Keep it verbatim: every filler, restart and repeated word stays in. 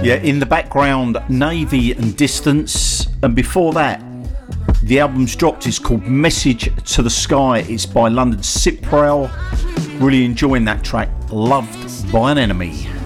Yeah, in the background, Navy and Distance. And before that, the album's dropped. It's called Message to the Sky. It's by London Cyprel. Really enjoying that track, Loved by an Enemy.